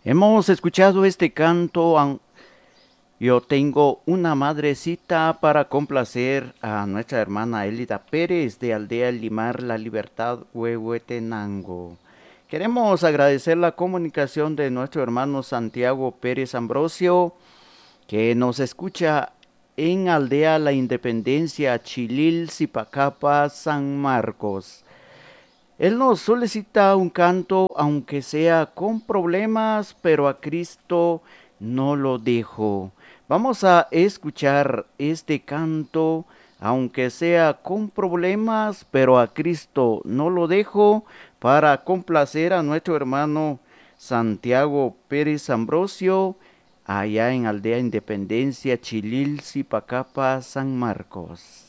Hemos escuchado este canto. Yo tengo una madrecita para complacer a nuestra hermana Elida Pérez de Aldea Limar La Libertad, Huehuetenango. Queremos agradecer la comunicación de nuestro hermano Santiago Pérez Ambrosio, que nos escucha en Aldea La Independencia, Chilil, Zipacapa, San Marcos. Él nos solicita un canto, aunque sea con problemas, pero a Cristo no lo dejo. Vamos a escuchar este canto, aunque sea con problemas, pero a Cristo no lo dejo, para complacer a nuestro hermano Santiago Pérez Ambrosio, allá en Aldea Independencia, Chilil, Zipacapa, San Marcos.